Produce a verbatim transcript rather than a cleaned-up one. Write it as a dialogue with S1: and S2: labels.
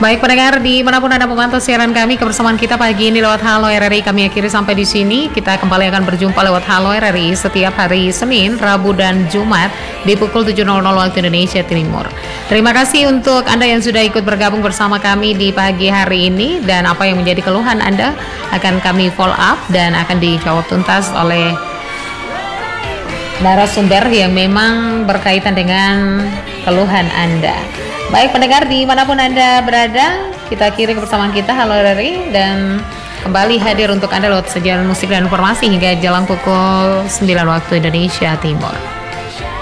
S1: Baik pendengar dimanapun Anda memantau siaran kami, kebersamaan kita pagi ini lewat Halo R R I kami akhiri sampai di sini. Kita kembali akan berjumpa lewat Halo R R I setiap hari Senin, Rabu dan Jumat di pukul tujuh nol nol waktu Indonesia Timur. Terima kasih untuk Anda yang sudah ikut bergabung bersama kami di pagi hari ini, dan apa yang menjadi keluhan Anda akan kami follow up dan akan dijawab tuntas oleh narasumber yang memang berkaitan dengan keluhan Anda. Baik pendengar dimanapun Anda berada, kita akhiri kebersamaan kita Halo R R I dan kembali hadir untuk Anda lewat sajian musik dan informasi hingga jelang pukul sembilan waktu Indonesia Timur.